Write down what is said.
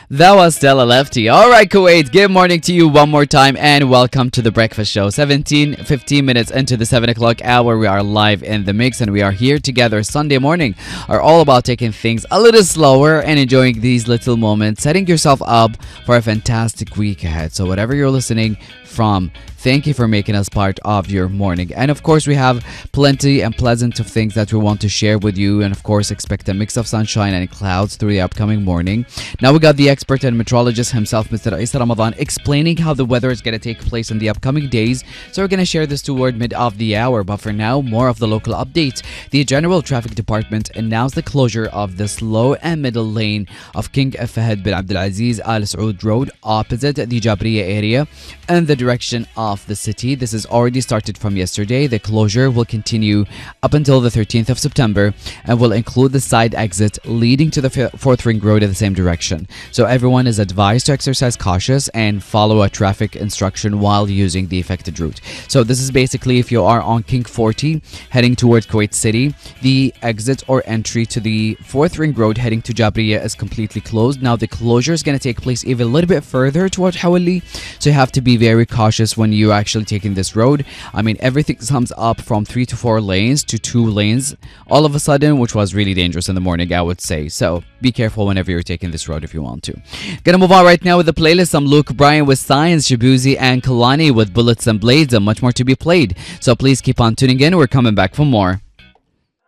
That was Stella Lefty. All right, Kuwait, good morning to you one more time and welcome to the breakfast show. 15 minutes into the 7 o'clock hour, we are live in the mix and we are here together Sunday morning. Are all about taking things a little slower and enjoying these little moments, setting yourself up for a fantastic week ahead. So, whatever you're listening from, thank you for making us part of your morning. And of course, we have plenty and pleasant of things that we want to share with you. And of course, expect a mix of sunshine and clouds through the upcoming morning. Now we got the expert and meteorologist himself, Mr. Isa Ramadan, explaining how the weather is going to take place in the upcoming days. So we're going to share this toward mid of the hour. But for now, more of the local updates. The General Traffic Department announced the closure of the slow and middle lane of King Fahd bin Abdulaziz Al Saud Road opposite the Jabriya area and the direction of the city. This has already started from yesterday. The closure will continue up until the 13th of September and will include the side exit leading to the 4th Ring Road in the same direction. So everyone is advised to exercise cautious and follow a traffic instruction while using the affected route. So this is basically if you are on King 40 heading towards Kuwait City, the exit or entry to the 4th Ring Road heading to Jabriya is completely closed. Now the closure is going to take place even a little bit further towards Hawali, so you have to be very cautious when you're actually taking this road. I mean, everything comes up from 3 to 4 lanes to 2 lanes all of a sudden, which was really dangerous in the morning, I would say. So be careful whenever you're taking this road if you want to. Gonna move on right now with the playlist. I'm Luke Bryan with Science, Shabuzi, and Kalani with Bullets and Blades, and much more to be played. So please keep on tuning in. We're coming back for more.